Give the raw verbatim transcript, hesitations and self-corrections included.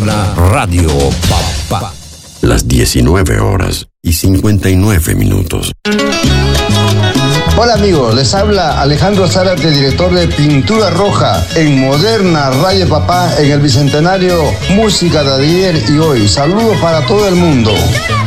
Radio Papá. Las diecinueve horas y cincuenta y nueve minutos. Hola amigos, les habla Alejandro Zárate, director de Pintura Roja en Moderna Radio Papá en el Bicentenario Música de ayer y hoy. Saludos para todo el mundo.